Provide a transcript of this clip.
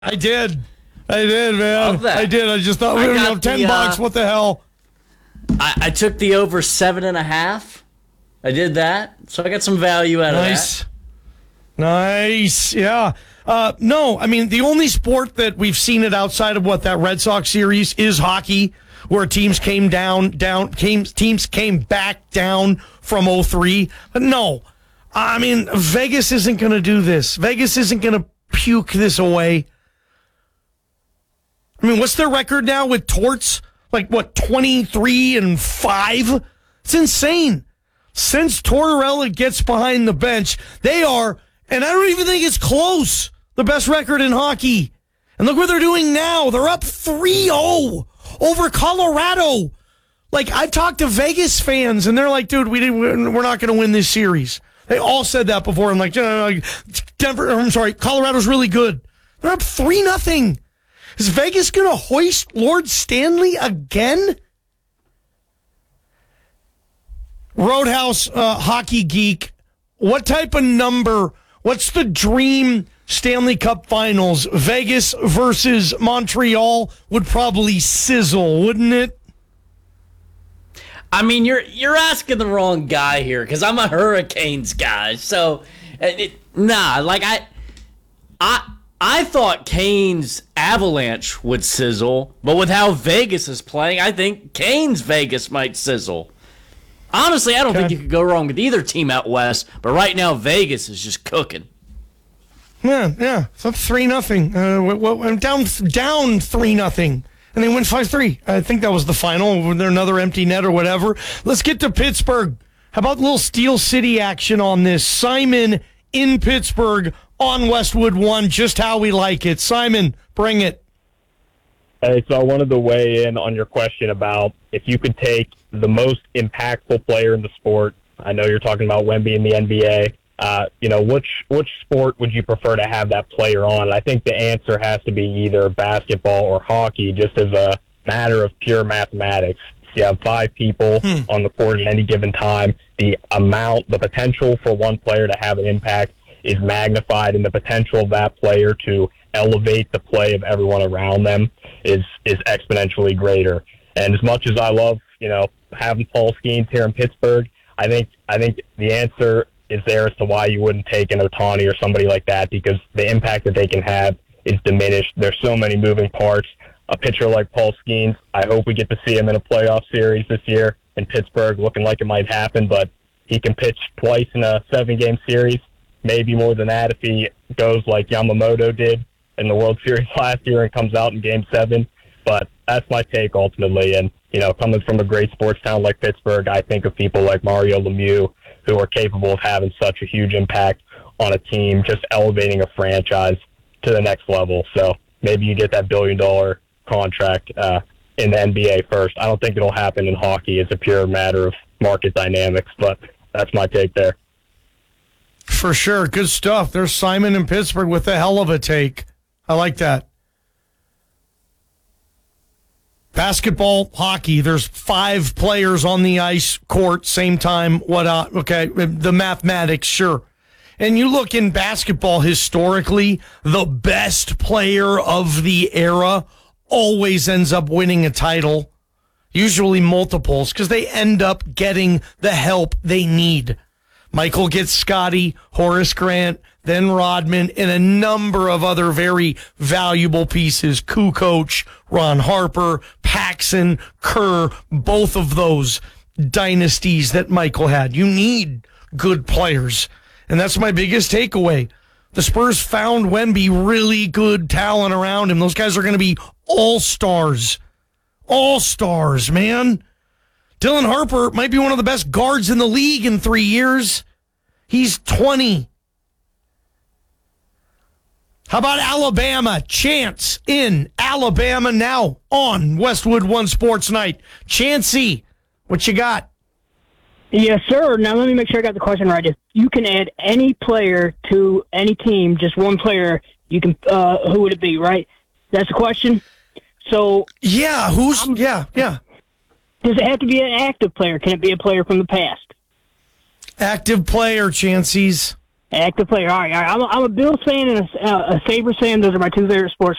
I did, man. I did. I just thought we were $10. What the hell? I took the over 7.5. I did that, so I got some value out of that. Nice. Yeah. No, I mean, the only sport that we've seen it outside of that Red Sox series is hockey, where teams came teams came back down from 0-3. But no, I mean, Vegas isn't going to do this. Vegas isn't going to puke this away. I mean, what's their record now with Torts? 23-5? It's insane. Since Tortorella gets behind the bench, they are, and I don't even think it's close, the best record in hockey. And look what they're doing now. They're up 3-0 over Colorado. I've talked to Vegas fans, and they're like, dude, we're not going to win this series. They all said that before. I'm like, Colorado's really good. They're up 3-0. Is Vegas going to hoist Lord Stanley again? Roadhouse Hockey Geek, what type of number, what's the dream Stanley Cup Finals? Vegas versus Montreal would probably sizzle, wouldn't it? I mean, you're asking the wrong guy here, because I'm a Hurricanes guy. So, I thought Canes Avalanche would sizzle, but with how Vegas is playing, I think Canes Vegas might sizzle. Honestly, I don't think you could go wrong with either team out west, but right now Vegas is just cooking. Yeah. It's up 3-0. I'm down 3-0. And they win 5-3. I think that was the final. They're another empty net or whatever. Let's get to Pittsburgh. How about a little Steel City action on this? Simon in Pittsburgh on Westwood One, just how we like it. Simon, bring it. Hey, so I wanted to weigh in on your question about if you could take the most impactful player in the sport. I know you're talking about Wemby in the NBA. Which sport would you prefer to have that player on? And I think the answer has to be either basketball or hockey, just as a matter of pure mathematics. You have 5 people on the court at any given time. The potential for one player to have an impact is magnified, and the potential of that player to elevate the play of everyone around them is exponentially greater. And as much as I love, having Paul Skeens here in Pittsburgh, I think the answer is there as to why you wouldn't take an Ohtani or somebody like that, because the impact that they can have is diminished. There's so many moving parts. A pitcher like Paul Skeens, I hope we get to see him in a playoff series this year in Pittsburgh, looking like it might happen, but he can pitch twice in a 7-game series, maybe more than that if he goes like Yamamoto did in the World Series last year and comes out in Game 7. But that's my take ultimately. And, coming from a great sports town like Pittsburgh, I think of people like Mario Lemieux, who are capable of having such a huge impact on a team, just elevating a franchise to the next level. So maybe you get that $1 billion contract in the NBA first. I don't think it'll happen in hockey. It's a pure matter of market dynamics, but that's my take there. For sure. Good stuff. There's Simon in Pittsburgh with a hell of a take. I like that. Basketball, hockey, there's 5 players on the ice, court, same time. Okay, the mathematics, sure. And you look in basketball historically, the best player of the era always ends up winning a title, usually multiples, because they end up getting the help they need. Michael gets Scotty, Horace Grant, then Rodman, and a number of other very valuable pieces. Kukoc, Ron Harper, Paxson, Kerr, both of those dynasties that Michael had. You need good players. And that's my biggest takeaway. The Spurs found Wemby really good talent around him. Those guys are going to be all-stars. All-stars, man. Dylan Harper might be one of the best guards in the league in 3 years. He's 20. How about Alabama? Chance in Alabama now on Westwood One Sports Night. Chancey, what you got? Yes, sir. Now let me make sure I got the question right. If you can add any player to any team, just one player, you can. Who would it be? Right? That's the question. So yeah, yeah. Does it have to be an active player? Can it be a player from the past? Active player, Chancey's. Active player. All right. I'm a Bills fan and a Sabres fan. Those are my two favorite sports